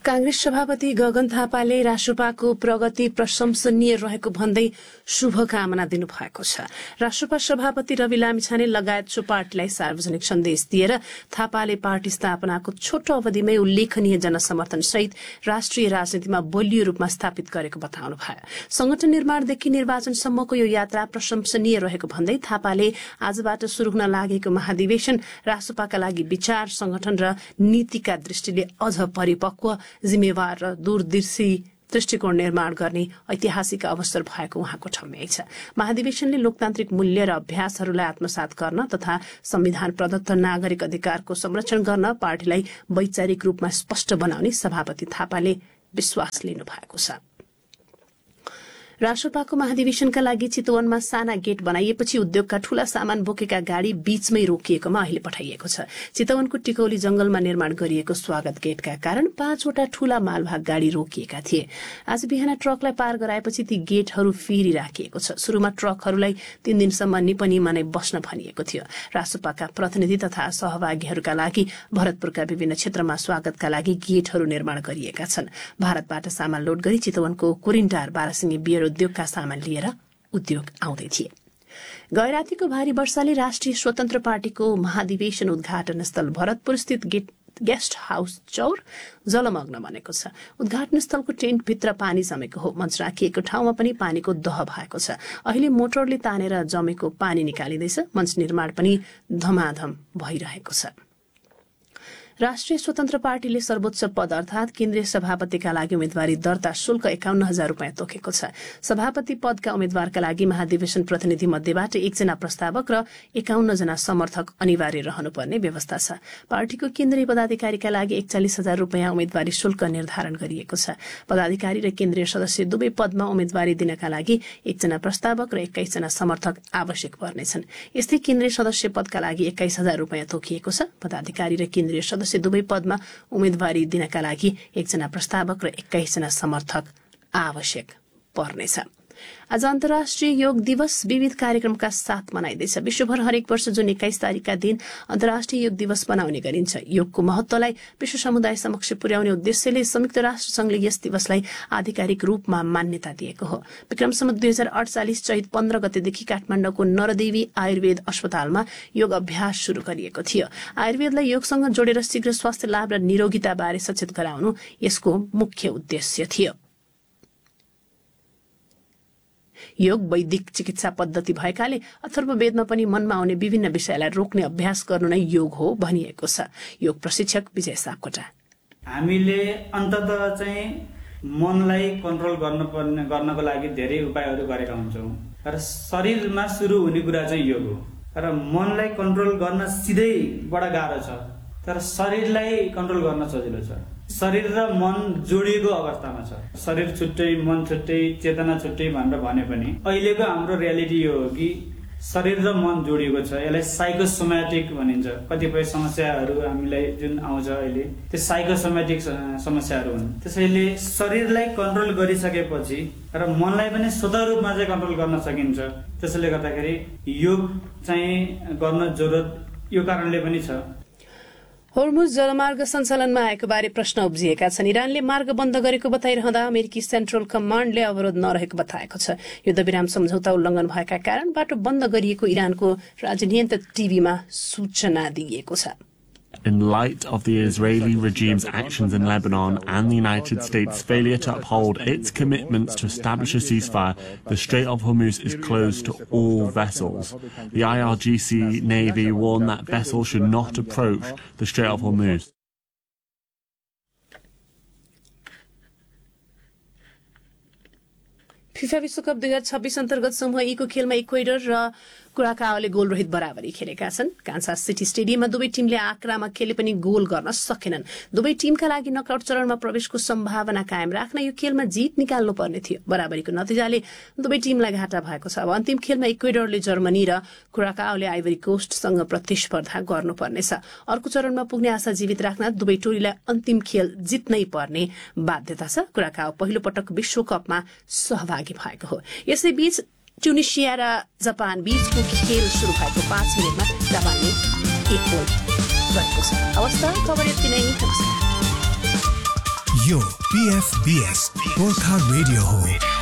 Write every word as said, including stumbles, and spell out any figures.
कांग्रेस सभापति गगन थापाले राष्ट्रपाको प्रगति प्रशंसनीय रहेको भन्दै शुभकामना दिनुभएको छ। राष्ट्रपा सभापति रवि लामिछाने लगायत सो पार्टीलाई सार्वजनिक सन्देश दिएर थापाले पार्टी स्थापनाको छोटो अवधिमै उल्लेखनीय जनसमर्थन सहित राष्ट्रिय राजनीतिमा बलियो रूपमा स्थापित गरेको बताउनु भयो। संगठन निर्माणदेखि निर्वाचनसम्मको यो यात्रा प्रशंसनीय रहेको भन्दै थापाले आजबाट शुरू हुन लागेको महाधिवेशन राष्ट्रपाका लागि विचार, संगठन र नीतिका दृष्टिले अझ परिपक्व, जिम्मेवार र दूरदर्शी दृष्टिकोण निर्माण गर्ने ऐतिहासिक अवसर भएको उहाँको ठम्याइ छ। महाधिवेशनले लोकतान्त्रिक मूल्य र अभ्यासहरूलाई आत्मसात गर्न तथा संविधान प्रदत्त नागरिक अधिकारको संरक्षण गर्न पार्टीलाई वैचारिक रूपमा स्पष्ट बनाउने सभापति थापाले विश्वास लिनु भएको छ। राष्ट्रपाको महाधिवेशनका लागि चितवनमा साना गेट बनाइएपछि उद्योगका ठूला सामान बोकेका गाड़ी बीचमै रोकिएकोमा अहिले पठाइएको छ। चितवनको टिकौली जंगलमा निर्माण गरिएको स्वागत गेटका कारण पाँचवटा ठूला मालभाग गाड़ी रोकिएका थिए। आज बिहान ट्रकलाई पार गराएपछि ती गेटहरू फेरि राखिएको छ। सुरुमा ट्रकहरूलाई तीन दिनसम्म निपनीमा नै बस्न भनिएको थियो। राष्ट्रपाका प्रतिनिधि तथा सहभागीहरूका लागि भरतपुरका विभिन्न क्षेत्रमा स्वागतका लागि गेटहरू निर्माण गरिएका छन्। भारतबाट सामान लोड गरी चितवनको कोरिन्टार बारासिंगे बियर उद्योगका सामान लिएर उद्योग आउँदै थिए। गैरातीको भारी वर्षाले राष्ट्रिय स्वतन्त्र पार्टीको महाधिवेशन उद्घाटन स्थल भरतपुर स्थित गेस्ट हाउस चौर जलमग्न बनेको छ। उद्घाटन स्थलको टेन्ट भित्र पानी जमेको हो। मञ्च राखिएको ठाउँमा पनि पानीको दह भएको छ। अहिले मोटरले तानेर जमेको पानी निकालिँदैछ। मञ्च निर्माण पनि धमाधम भइरहेको छ। राष्ट्रिय स्वतन्त्र पार्टीले सर्वोच्च पद अर्थात केन्द्रीय सभापतिका लागि उम्मेद्वारी दर्ता शुल्क एकाउन्न हजार रूपियाँ तोकेको छ। सभापति पदका उम्मेद्वारका लागि महाधिवेशन प्रतिनिधि मध्येबाट एकजना प्रस्तावक र एकाउन्न जना समर्थक अनिवार्य रहनुपर्ने व्यवस्था छ। पार्टीको केन्द्रीय पदाधिकारीका लागि एकचालिस हजार रूपियाँ उम्मेद्वारी शुल्क निर्धारण गरिएको छ। पदाधिकारी र केन्द्रीय सदस्य दुवै पदमा उम्मेद्वारी दिनका लागि एकजना प्रस्तावक र एक्काइसजना समर्थक आवश्यक पर्नेछन्। यस्तै केन्द्रीय सदस्य पदका लागि एक्काइस हजार रूपियाँ तोकिएको छ। पदाधिकारी र केन्द्रीय सदस्य दुवै पदमा उम्मेद्वारी दिनका लागि एकजना प्रस्तावक र एक्काइसजना समर्थक आवश्यक पर्नेछ। आज अन्तर्राष्ट्रिय योग दिवस विविध कार्यक्रमका साथ मनाइँदैछ। विश्वभर हरेक वर्ष जुन एक्काइस तारिकका दिन अन्तर्राष्ट्रिय योग दिवस मनाउने गरिन्छ। योगको महत्वलाई विश्व समुदाय समक्ष पुर्याउने उद्देश्यले संयुक्त राष्ट्र संघले यस दिवसलाई आधिकारिक रूपमा मान्यता दिएको हो। विक्रम सम्वत दुई हजार अडचालिस चैत पन्ध्र गतेदेखि काठमाडौँको नरदेवी आयुर्वेद अस्पतालमा योग अभ्यास शुरू गरिएको थियो। आयुर्वेदलाई योगसँग जोडेर शीघ्र स्वास्थ्य लाभ र निरोगिता बारे सचेत गराउनु यसको मुख्य उद्देश्य थियो। योग वैदिक चिकित्सा पद्धति भएकाले अथर्ववेदमा पनि मनमा आउने विभिन्न विषयलाई रोक्ने अभ्यास गर्नु नै योग हो भनिएको छ। योग प्रशिक्षक विजय सापकोटा। हामीले अन्ततः चाहिँ मनलाई कन्ट्रोल गर्नुपर्ने गर्नको लागि धेरै उपायहरू गरेका हुन्छौँ र शरीरमा सुरु हुने कुरा चाहिँ योग हो। र मनलाई कन्ट्रोल गर्न सिधै बडा गाह्रो छ, तर शरीरलाई कन्ट्रोल गर्न सजिलो छ। शरीर र मन जोडिएको अवस्थामा छ। शरीर छुट्टै, मन छुट्टै, चेतना छुट्टै भनेर भने पनि अहिलेको हाम्रो रियालिटी यो हो कि शरीर र मन जोडिएको छ। यसलाई साइकोसोमेटिक भनिन्छ। कतिपय समस्याहरू हामीलाई जुन आउँछ अहिले त्यो साइकोसोमेटिक समस्याहरू हुन्। त्यसैले शरीरलाई कन्ट्रोल गरिसकेपछि र मनलाई पनि स्वतः रूपमा चाहिँ कन्ट्रोल गर्न सकिन्छ। त्यसैले गर्दाखेरि योग चाहिँ गर्न जरुरत यो कारणले पनि छ। होर्मुज जलमार्ग सञ्चालनमा आएको बारे प्रश्न उब्जिएका छन्। इरानले मार्ग बन्द गरेको बताइरहँदा अमेरिकी सेन्ट्रल कमान्डले अवरोध नरहेको बताएको छ। युद्धविराम सम्झौता उल्लङ्घन भएका कारण बाटो बन्द गरिएको इरानको राजनियन्त्रित टिभीमा सूचना दिइएको छ। In light of the Israeli regime's actions in Lebanon and the United States' failure to uphold its commitments to establish a ceasefire, the Strait of Hormuz is closed to all vessels. The I R G C Navy warned that vessels should not approach the Strait of Hormuz. FIFA विश्वकप दुई हजार छब्बीस अन्तर्गत समूह ई को खेलमा Ecuador र कुराकाओले goal रहित बराबरी खेलेका छन्। कान्सास सिटी स्टेडियममा दुवै टिमले आक्रामक खेले पनि गोल गर्न सकेनन्। दुवै टिमका लागि नकआउट चरणमा प्रवेशको सम्भावना कायम राख्न यो खेलमा जित निकाल्नु पर्ने थियो। बराबरीको नतिजाले दुवै टिमलाई घाटा भएको छ। अब अन्तिम खेलमा इक्वेडरले जर्मनी र कुराकाओले आइभरी कोस्टसँग प्रतिस्पर्धा गर्नुपर्नेछ। अर्को चरणमा पुग्ने आशा जीवित राख्न दुवै टोलीलाई अन्तिम खेल जित्नै पर्ने बाध्यता छ। कुराकाओ पहिलो पटक विश्वकपमा सहभागी भएको हो। यसैबीच ट्युनिसिया र जापान बीचको खेल शुरू भएको पाँच मिनटमा जापानले एक गोल गरेको छ। अवस्था खबर यति नै। यो पीएफबीएस गोर्खा रेडियो हो।